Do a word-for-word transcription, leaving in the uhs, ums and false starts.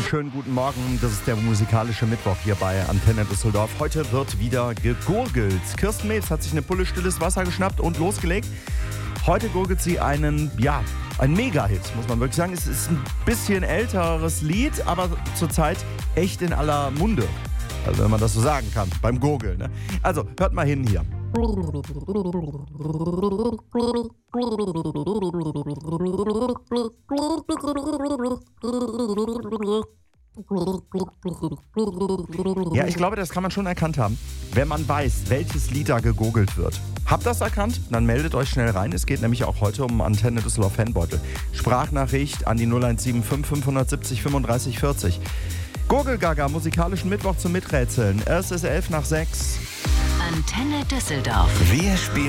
schönen guten Morgen. Das ist der musikalische Mittwoch hier bei Antenne Düsseldorf. Heute wird wieder gegurgelt. Kirsten Metz hat sich eine Pulle stilles Wasser geschnappt und losgelegt. Heute gurgelt sie einen, ja, ein Mega-Hit, muss man wirklich sagen. Es ist ein bisschen älteres Lied, aber zurzeit echt in aller Munde. Also wenn man das so sagen kann, beim Gurgeln. Ne? Also, hört mal hin hier. Ja, ich glaube, das kann man schon erkannt haben, wenn man weiß, welches Lied da gegurgelt wird. Habt ihr das erkannt? Dann meldet euch schnell rein. Es geht nämlich auch heute um Antenne Düsseldorf Fanbeutel. Sprachnachricht an die null eins sieben fünf fünf sieben null fünfunddreißig vierzig. Gurgelgaga, musikalischen Mittwoch zum Miträtseln. Es ist elf nach sechs. Antenne Düsseldorf. Wir spielen